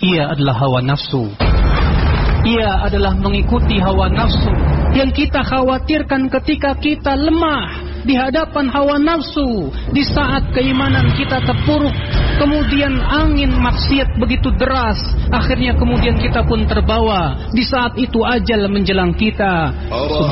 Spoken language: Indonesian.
ia adalah hawa nafsu. Ia adalah mengikuti hawa nafsu. Yang kita khawatirkan ketika kita lemah di hadapan hawa nafsu, di saat keimanan kita terpuruk, kemudian angin maksiat begitu deras, akhirnya kemudian kita pun terbawa. Di saat itu ajal menjelang kita.